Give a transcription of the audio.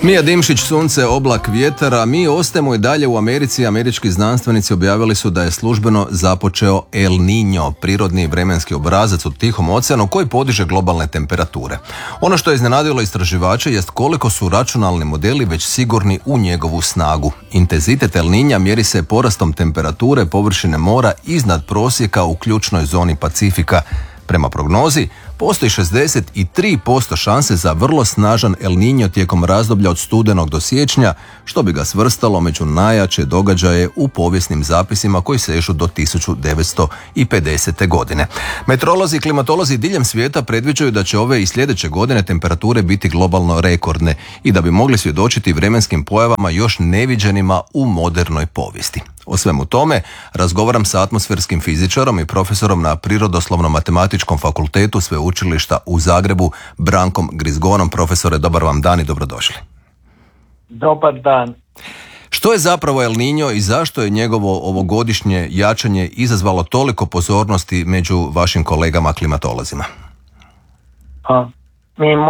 Mija Dimšić, sunce, oblak, vjetar, a mi ostajemo i dalje u Americi. Američki znanstvenici objavili su da je službeno započeo El Niño, prirodni vremenski obrazac u Tihom oceanu koji podiže globalne temperature. Ono što je iznenadilo istraživače jest koliko su računalni modeli već sigurni u njegovu snagu. Intenzitet El Niña mjeri se porastom temperature površine mora iznad prosjeka u ključnoj zoni Pacifika. Prema prognozi, postoji 63% šanse za vrlo snažan El Niño tijekom razdoblja od studenog do siječnja, što bi ga svrstalo među najjače događaje u povijesnim zapisima koji sežu do 1950. godine. Meteorolozi i klimatolozi diljem svijeta predviđaju da će ove i sljedeće godine temperature biti globalno rekordne i da bi mogli svjedočiti vremenskim pojavama još neviđenima u modernoj povijesti. O svemu tome razgovaram sa atmosferskim fizičarom i profesorom na Prirodoslovno-matematičkom fakultetu Sveučilišta u Zagrebu, Brankom Grizgonom. Profesore, dobar vam dan i dobrodošli. Dobar dan. Što je zapravo El Niño i zašto je njegovo ovogodišnje jačanje izazvalo toliko pozornosti među vašim kolegama klimatolozima? Mi